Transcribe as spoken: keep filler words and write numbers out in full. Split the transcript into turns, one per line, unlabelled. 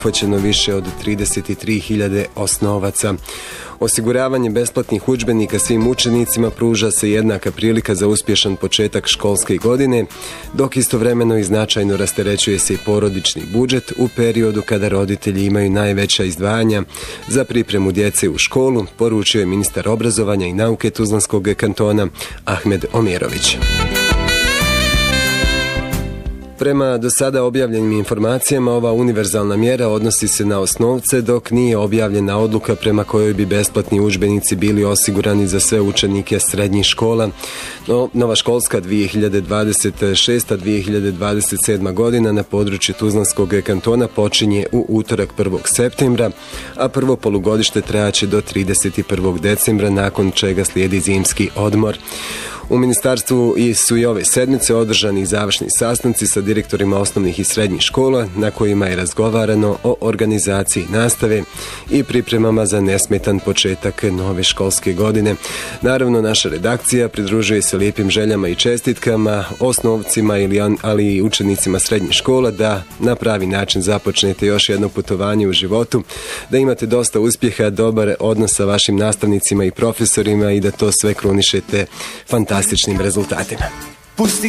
Hoćeno više od trideset tri hiljade osnovaca. Osiguravanje besplatnih udžbenika svim učenicima pruža se jednaka prilika za uspješan početak školske godine, dok istovremeno i značajno rasterećuje se i porodični budžet u periodu kada roditelji imaju najveća izdvajanja za pripremu djece u školu, poručio je ministar obrazovanja i nauke Tuzlanskog kantona Ahmed Omirović. Prema do sada objavljenim informacijama, ova univerzalna mjera odnosi se na osnovce, dok nije objavljena odluka prema kojoj bi besplatni udžbenici bili osigurani za sve učenike srednjih škola. No, nova školska dvije hiljade dvadeset šesta dvije hiljade dvadeset sedma godina na području Tuzlanskog kantona počinje u utorak prvog septembra, a prvo polugodište trajaće do trideset prvog decembra, nakon čega slijedi zimski odmor. U ministarstvu su i ove sedmice održani završni sastanci sa direktorima osnovnih i srednjih škola, na kojima je razgovarano o organizaciji nastave i pripremama za nesmetan početak nove školske godine. Naravno, naša redakcija pridružuje se lijepim željama i čestitkama osnovcima, ali i učenicima srednjih škola da na pravi način započnete još jedno putovanje u životu, da imate dosta uspjeha, dobar odnos sa vašim nastavnicima i profesorima i da to sve krunišete fantastičnim rezultatima.